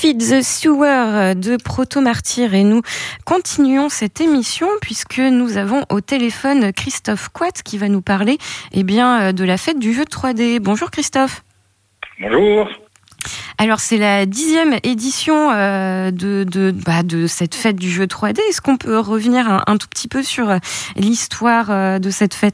Feed the Sewer de Proto Martyr, et nous continuons cette émission puisque nous avons au téléphone Christophe Quat qui va nous parler de la fête du jeu 3D. Bonjour Christophe. Bonjour. Alors c'est la 10e édition de cette fête du jeu 3D. Est-ce qu'on peut revenir un tout petit peu sur l'histoire de cette fête ?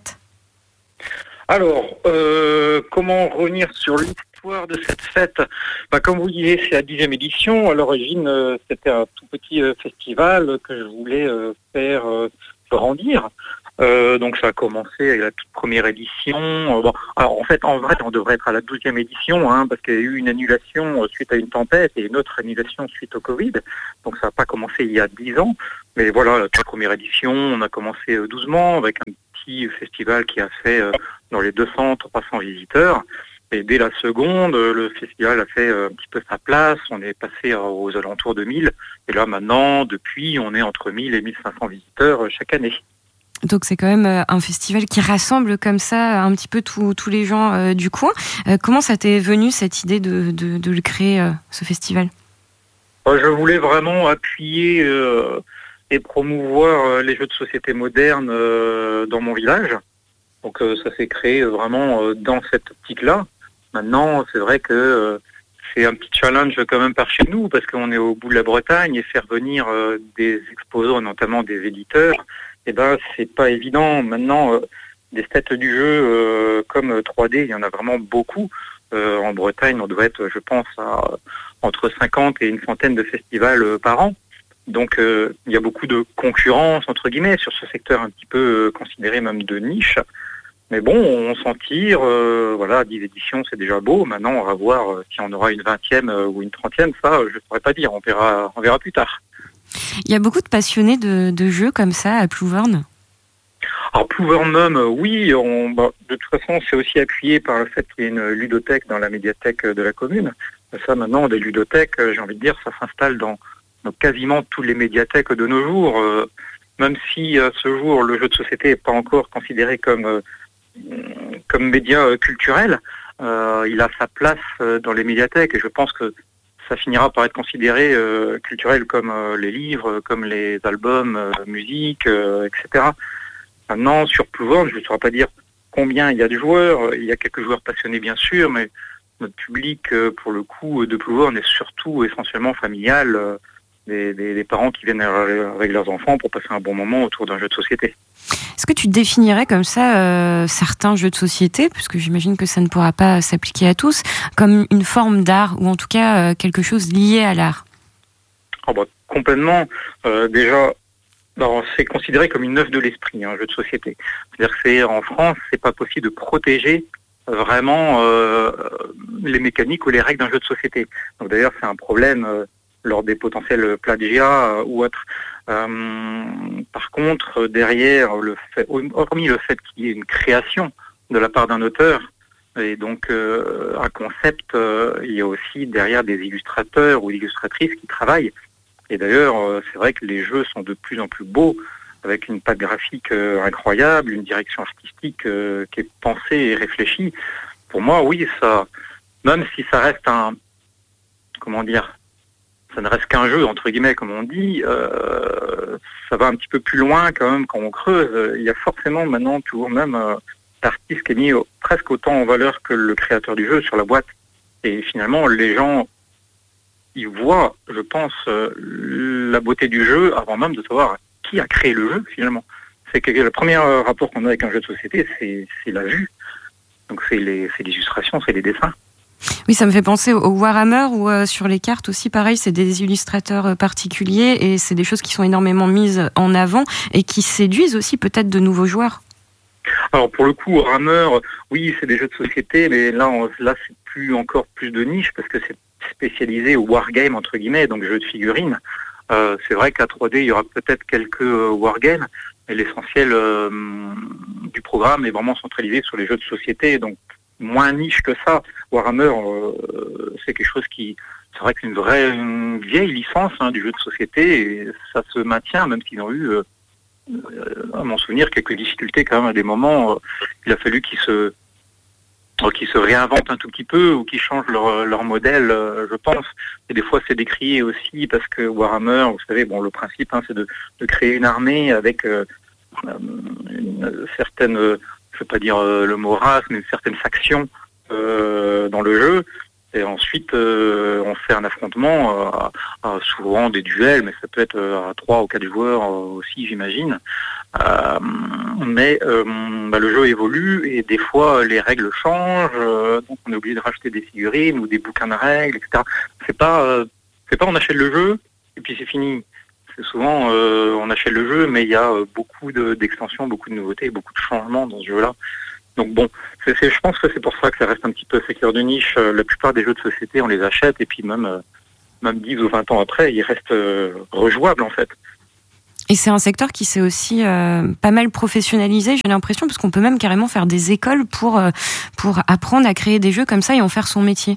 Alors, comment revenir sur l'histoire de cette fête ? Comme vous disiez, c'est la 10e édition. À l'origine, c'était un tout petit festival que je voulais faire grandir. Donc ça a commencé avec la toute première édition. Alors en fait, en vrai, on devrait être à la 12e édition, parce qu'il y a eu une annulation suite à une tempête et une autre annulation suite au Covid. Donc ça n'a pas commencé il y a 10 ans. Mais voilà, la toute première édition, on a commencé doucement avec un petit festival qui a fait dans les 200-300 visiteurs. Et dès la seconde, le festival a fait un petit peu sa place. On est passé aux alentours de 1000. Et là maintenant, depuis, on est entre 1000 et 1500 visiteurs chaque année. Donc c'est quand même un festival qui rassemble comme ça un petit peu tous les gens du coin. Comment ça t'est venu cette idée de le créer, ce festival ? Je voulais vraiment appuyer et promouvoir les jeux de société modernes dans mon village. Donc ça s'est créé vraiment dans cette optique-là. Maintenant, c'est vrai que c'est un petit challenge quand même par chez nous parce qu'on est au bout de la Bretagne et faire venir des exposants, notamment des éditeurs, c'est pas évident. Maintenant, des sets du jeu comme 3D, il y en a vraiment beaucoup. En Bretagne, on doit être, je pense, à entre 50 et une centaine de festivals par an. Donc, il y a beaucoup de concurrence, entre guillemets, sur ce secteur un petit peu considéré même de niche. Mais bon, on s'en tire. 10 éditions, c'est déjà beau. Maintenant, on va voir si on aura une 20e ou une 30e. Ça, je ne pourrais pas dire. On verra plus tard. Il y a beaucoup de passionnés de jeux comme ça à Plouvorne. Alors Plouvorne même, oui. De toute façon, c'est aussi appuyé par le fait qu'il y ait une ludothèque dans la médiathèque de la commune. Ça, maintenant, des ludothèques, j'ai envie de dire, ça s'installe dans quasiment toutes les médiathèques de nos jours. Même si à ce jour, le jeu de société n'est pas encore considéré comme média culturel, il a sa place dans les médiathèques et je pense que ça finira par être considéré culturel comme les livres, comme les albums, musique, etc. Maintenant, sur Plouvorne, je ne saurais pas dire combien il y a de joueurs. Il y a quelques joueurs passionnés, bien sûr, mais notre public, pour le coup, de Plouvorne est surtout essentiellement familial, des parents qui viennent avec leurs enfants pour passer un bon moment autour d'un jeu de société. Est-ce que tu définirais comme ça certains jeux de société, puisque j'imagine que ça ne pourra pas s'appliquer à tous, comme une forme d'art, ou en tout cas quelque chose lié à l'art ? Complètement. Déjà, c'est considéré comme une œuvre de l'esprit, un jeu de société. C'est-à-dire que en France, c'est pas possible de protéger vraiment les mécaniques ou les règles d'un jeu de société. Donc d'ailleurs, c'est un problème lors des potentiels plagiats ou autres. Par contre, derrière, hormis le fait qu'il y ait une création de la part d'un auteur, et donc un concept, il y a aussi derrière des illustrateurs ou illustratrices qui travaillent. Et d'ailleurs, c'est vrai que les jeux sont de plus en plus beaux, avec une patte graphique incroyable, une direction artistique qui est pensée et réfléchie. Pour moi, oui, ça, même si ça reste ça ne reste qu'un jeu, entre guillemets, comme on dit, ça va un petit peu plus loin quand même quand on creuse. Il y a forcément maintenant toujours même l'artiste qui est mis presque autant en valeur que le créateur du jeu sur la boîte. Et finalement, les gens, ils voient, je pense, la beauté du jeu avant même de savoir qui a créé le jeu, finalement. C'est que le premier rapport qu'on a avec un jeu de société, c'est la vue. Donc c'est l'illustration, c'est les dessins. Oui, ça me fait penser au Warhammer où sur les cartes aussi, pareil, c'est des illustrateurs particuliers et c'est des choses qui sont énormément mises en avant et qui séduisent aussi peut-être de nouveaux joueurs. Alors pour le coup, Warhammer, oui, c'est des jeux de société, mais là c'est encore plus de niche parce que c'est spécialisé au wargame entre guillemets, donc jeux de figurines. C'est vrai qu'à 3D, il y aura peut-être quelques wargames, mais l'essentiel du programme est vraiment centralisé sur les jeux de société, donc moins niche que ça. Warhammer, c'est quelque chose c'est vrai que c'est une vieille licence du jeu de société, et ça se maintient, même s'ils ont eu, à mon souvenir, quelques difficultés quand même à des moments. Il a fallu qu'ils se qui se réinventent un tout petit peu ou qui changent leur modèle, je pense. Et des fois, c'est décrié aussi parce que Warhammer, vous savez, bon, le principe, c'est de créer une armée avec une certaine, je ne vais pas dire le mot race, mais une certaine faction dans le jeu. Et ensuite, on fait un affrontement, souvent des duels, mais ça peut être à 3 ou 4 joueurs aussi, j'imagine. Mais le jeu évolue et des fois les règles changent, donc on est obligé de racheter des figurines ou des bouquins de règles, etc. C'est pas on achète le jeu et puis c'est fini. C'est souvent on achète le jeu, mais il y a beaucoup d'extensions, beaucoup de nouveautés, beaucoup de changements dans ce jeu-là. Donc bon, je pense que c'est pour ça que ça reste un petit peu secteur de niche. La plupart des jeux de société, on les achète et puis même 10 ou 20 ans après, ils restent rejouables en fait. Et c'est un secteur qui s'est aussi pas mal professionnalisé, j'ai l'impression, parce qu'on peut même carrément faire des écoles pour apprendre à créer des jeux comme ça et en faire son métier.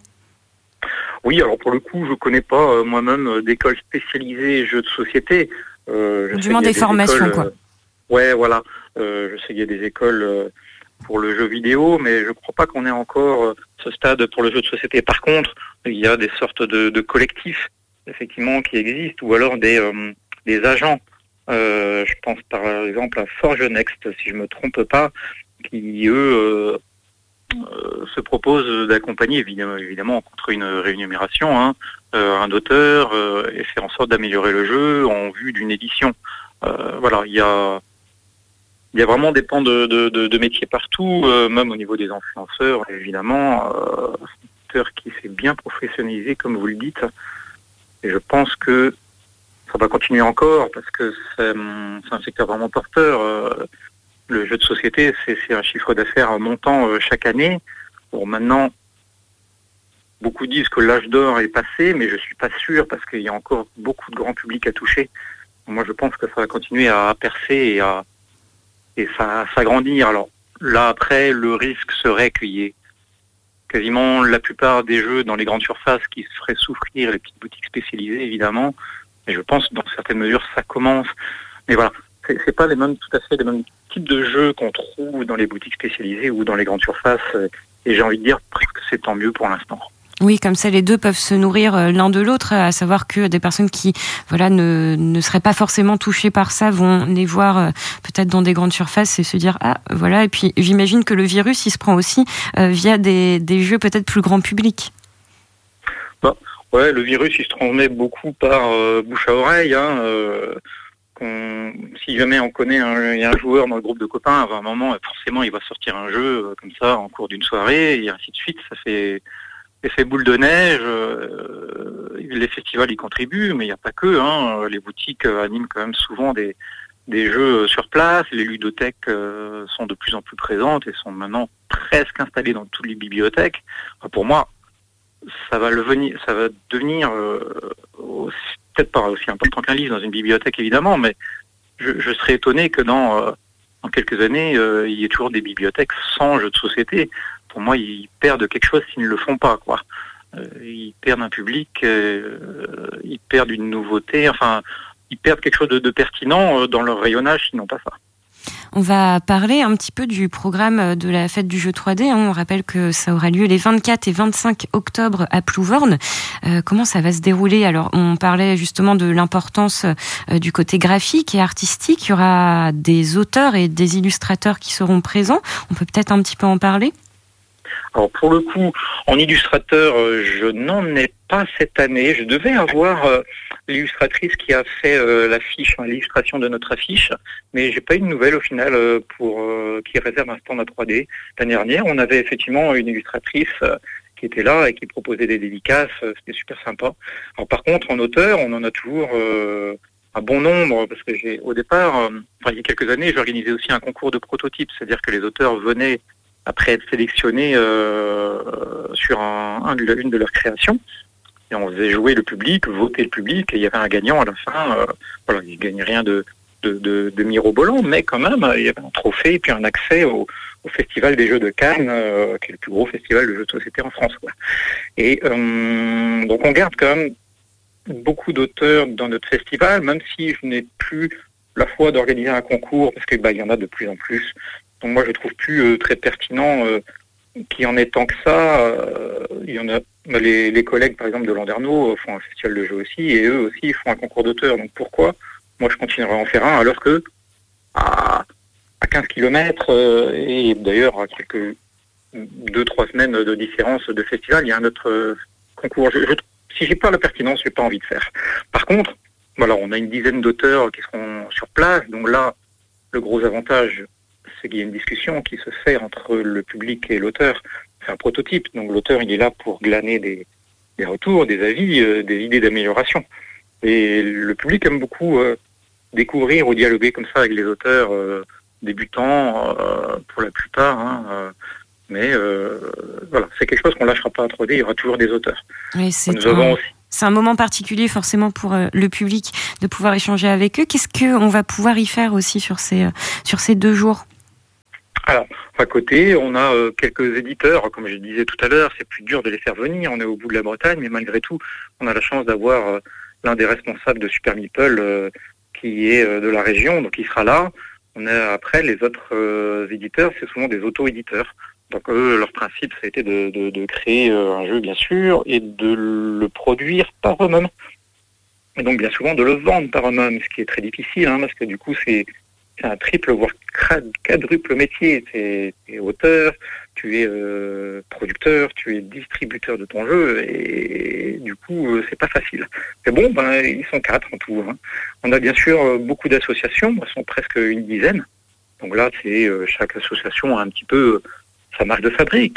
Oui, alors pour le coup, je connais pas moi-même d'école spécialisée jeux de société. Du moins des formations, quoi. Ouais, voilà. Je sais qu'il y a des écoles pour le jeu vidéo, mais je crois pas qu'on ait encore ce stade pour le jeu de société. Par contre, il y a des sortes de collectifs, effectivement, qui existent, ou alors des agents. Je pense par exemple à Forge Next, si je me trompe pas, qui eux se proposent d'accompagner évidemment contre une rémunération un auteur et faire en sorte d'améliorer le jeu en vue d'une édition. Voilà, il y a vraiment des pans de métiers partout, même au niveau des influenceurs, évidemment, un secteur qui s'est bien professionnalisé, comme vous le dites, et je pense que ça va continuer encore parce que c'est un secteur vraiment porteur. Le jeu de société, c'est un chiffre d'affaires montant chaque année. Bon, maintenant, beaucoup disent que l'âge d'or est passé, mais je suis pas sûr parce qu'il y a encore beaucoup de grand public à toucher. Moi, je pense que ça va continuer à percer et ça à s'agrandir. Alors là, après, le risque serait qu'il y ait quasiment la plupart des jeux dans les grandes surfaces qui se feraient souffrir les petites boutiques spécialisées, évidemment. Et je pense que dans certaines mesures, ça commence. Mais voilà, c'est pas tout à fait les mêmes types de jeux qu'on trouve dans les boutiques spécialisées ou dans les grandes surfaces. Et j'ai envie de dire presque c'est tant mieux pour l'instant. Oui, comme ça, les deux peuvent se nourrir l'un de l'autre, à savoir que des personnes qui, ne seraient pas forcément touchées par ça vont les voir peut-être dans des grandes surfaces et se dire voilà. Et puis, j'imagine que le virus, il se prend aussi via des jeux peut-être plus grand public. Ouais, le virus, il se transmet beaucoup par bouche à oreille. Si jamais on connaît il y a un joueur dans le groupe de copains, à un moment, forcément, il va sortir un jeu comme ça en cours d'une soirée et ainsi de suite. Ça fait effet boule de neige. Les festivals y contribuent, mais il n'y a pas que. Les boutiques animent quand même souvent des jeux sur place. Les ludothèques sont de plus en plus présentes et sont maintenant presque installées dans toutes les bibliothèques. Pour moi, ça va devenir peut-être pas aussi important qu'un livre dans une bibliothèque évidemment, mais je serais étonné que dans quelques années il y ait toujours des bibliothèques sans jeux de société. Pour moi, ils perdent quelque chose s'ils ne le font pas, quoi. Ils perdent un public, ils perdent une nouveauté, ils perdent quelque chose de pertinent dans leur rayonnage s'ils n'ont pas ça. On va parler un petit peu du programme de la fête du jeu 3D. On rappelle que ça aura lieu les 24 et 25 octobre à Plouvorne. Comment ça va se dérouler ? Alors, on parlait justement de l'importance du côté graphique et artistique. Il y aura des auteurs et des illustrateurs qui seront présents. On peut peut-être un petit peu en parler ? Alors pour le coup, en illustrateur, je n'en ai pas cette année. Je devais avoir l'illustratrice qui a fait l'affiche, l'illustration de notre affiche, mais j'ai pas eu de nouvelles au final qui réserve un stand à 3D. L'année dernière, on avait effectivement une illustratrice qui était là et qui proposait des dédicaces. C'était super sympa. Alors par contre, en auteur, on en a toujours un bon nombre, parce que au départ, il y a quelques années, j'organisais aussi un concours de prototypes, c'est-à-dire que les auteurs venaient après être sélectionnés sur une de leurs créations. Et on faisait jouer le public, voter le public, et il y avait un gagnant à la fin. Il ne gagnait rien de mirobolant, mais quand même, il y avait un trophée et puis un accès au Festival des Jeux de Cannes, qui est le plus gros festival de jeux de société en France. Et donc on garde quand même beaucoup d'auteurs dans notre festival, même si je n'ai plus la foi d'organiser un concours, parce que y en a de plus en plus. Donc moi, je trouve plus très pertinent qui en est tant que ça, il y en a les collègues par exemple de Landerneau font un festival de jeux aussi, et eux aussi font un concours d'auteurs. Donc pourquoi moi je continuerai à en faire un alors que à 15 km et d'ailleurs à quelques 2-3 semaines de différence de festival, il y a un autre concours. Si j'ai pas la pertinence, j'ai pas envie de faire. Par contre, voilà, on a une dizaine d'auteurs qui seront sur place, donc là, le gros avantage, c'est qu'il y a une discussion qui se fait entre le public et l'auteur. C'est un prototype, donc l'auteur, il est là pour glaner des retours, des avis, des idées d'amélioration. Et le public aime beaucoup découvrir ou dialoguer comme ça avec les auteurs débutants, pour la plupart, mais voilà, c'est quelque chose qu'on lâchera pas à 3D, il y aura toujours des auteurs. Oui, c'est un moment particulier forcément pour le public de pouvoir échanger avec eux. Qu'est-ce qu'on va pouvoir y faire aussi sur ces 2 jours ? Alors, à côté, on a quelques éditeurs, comme je disais tout à l'heure, c'est plus dur de les faire venir, on est au bout de la Bretagne, mais malgré tout, on a la chance d'avoir l'un des responsables de Super Meeple qui est de la région, donc il sera là. On a après les autres éditeurs, c'est souvent des auto-éditeurs. Donc eux, leur principe, ça a été de créer un jeu, bien sûr, et de le produire par eux-mêmes. Et donc bien souvent de le vendre par eux-mêmes, ce qui est très difficile, parce que du coup c'est un triple, voire quadruple métier. Tu es auteur, tu es producteur, tu es distributeur de ton jeu, et du coup c'est pas facile. Mais bon, ils sont 4 en tout. On a bien sûr beaucoup d'associations, elles sont presque une dizaine. Donc là, c'est chaque association a un petit peu sa marque de fabrique.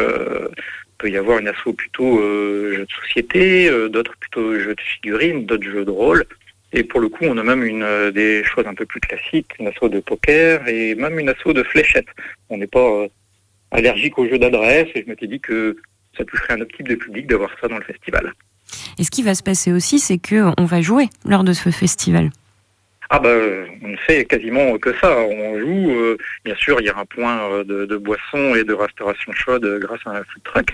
Il peut y avoir une asso plutôt jeux de société, d'autres plutôt jeux de figurines, d'autres jeux de rôle. Et pour le coup, on a même des choses un peu plus classiques, une asso de poker et même une asso de fléchettes. On n'est pas allergique aux jeux d'adresse, et je m'étais dit que ça toucherait un autre type de public d'avoir ça dans le festival. Et ce qui va se passer aussi, c'est qu'on va jouer lors de ce festival. On ne fait quasiment que ça. On joue, bien sûr, il y a un point de boisson et de restauration chaude grâce à un food truck.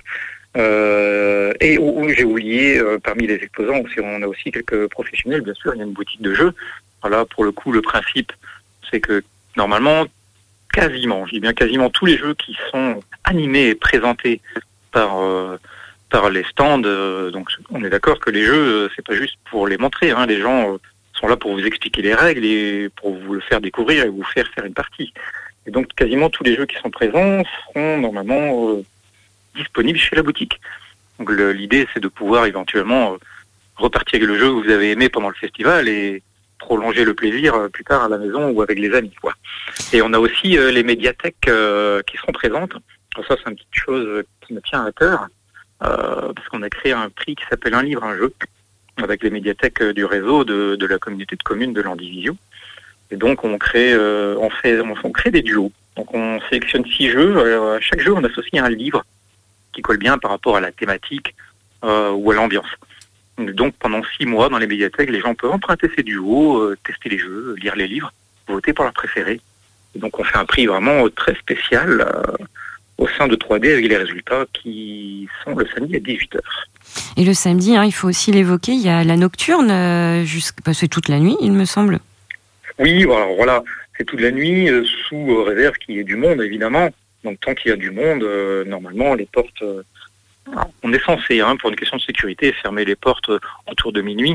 Et j'ai oublié, parmi les exposants, on a aussi quelques professionnels, bien sûr, il y a une boutique de jeux. Voilà, pour le coup, le principe, c'est que normalement, quasiment tous les jeux qui sont animés et présentés par les stands, donc on est d'accord que les jeux, c'est pas juste pour les montrer, les gens sont là pour vous expliquer les règles et pour vous le faire découvrir et vous faire une partie. Et donc quasiment tous les jeux qui sont présents seront normalement disponibles chez la boutique. Donc l'idée, c'est de pouvoir éventuellement repartir avec le jeu que vous avez aimé pendant le festival et prolonger le plaisir plus tard à la maison ou avec les amis, quoi. Et on a aussi les médiathèques qui seront présentes. Alors ça, c'est une petite chose qui me tient à cœur, parce qu'on a créé un prix qui s'appelle Un livre, un jeu, avec les médiathèques du réseau de la communauté de communes de l'Andivisio. Et donc on crée des duos. Donc on sélectionne 6 jeux. Alors, à chaque jeu, on associe un livre qui colle bien par rapport à la thématique ou à l'ambiance. Donc pendant 6 mois, dans les médiathèques, les gens peuvent emprunter ces duos, tester les jeux, lire les livres, voter pour leur préféré. Et donc on fait un prix vraiment très spécial au sein de 3D avec les résultats qui sont le samedi à 18h. Et le samedi, il faut aussi l'évoquer, il y a la nocturne, c'est toute la nuit, il me semble. Oui, alors voilà, c'est toute la nuit, sous réserve qu'il y ait du monde, évidemment. Donc tant qu'il y a du monde, normalement, les portes... on est censé, pour une question de sécurité, fermer les portes autour de minuit.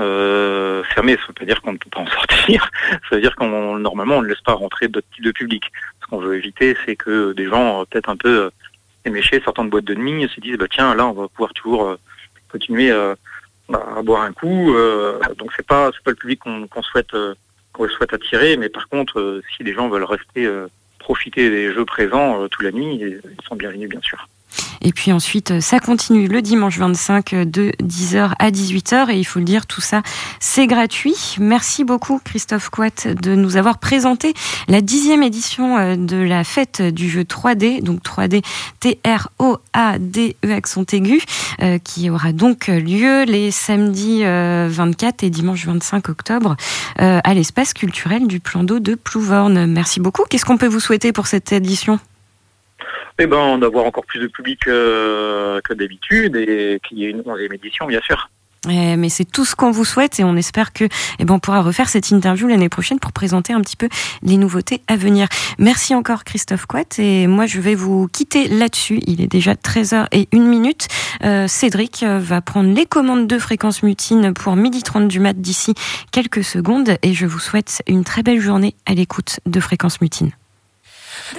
Fermer, ça veut pas dire qu'on ne peut pas en sortir. Ça veut dire normalement, on ne laisse pas rentrer d'autres types de public. Ce qu'on veut éviter, c'est que des gens, peut-être un peu éméchés, sortant de boîte de nuit, se disent, tiens, là, on va pouvoir toujours continuer à boire un coup. Donc c'est pas le public qu'on souhaite attirer, mais par contre, si les gens veulent rester profiter des jeux présents toute la nuit, ils sont bienvenus, bien sûr. Et puis ensuite, ça continue le dimanche 25 de 10h à 18h. Et il faut le dire, tout ça, c'est gratuit. Merci beaucoup, Christophe Couat, de nous avoir présenté la 10e édition de la fête du jeu 3D, donc 3D TROADE accent aigu, qui aura donc lieu les samedis 24 et dimanche 25 octobre à l'espace culturel du Plan d'eau de Plouvorne. Merci beaucoup. Qu'est-ce qu'on peut vous souhaiter pour cette édition ? D'avoir encore plus de public que d'habitude et qu'il y ait une 11e édition, bien sûr. Mais c'est tout ce qu'on vous souhaite et on espère que on pourra refaire cette interview l'année prochaine pour présenter un petit peu les nouveautés à venir. Merci encore Christophe Couat et moi je vais vous quitter là-dessus. Il est déjà 13h01. Cédric va prendre les commandes de Fréquence Mutine pour 12h30 du mat d'ici quelques secondes et je vous souhaite une très belle journée à l'écoute de Fréquence Mutine.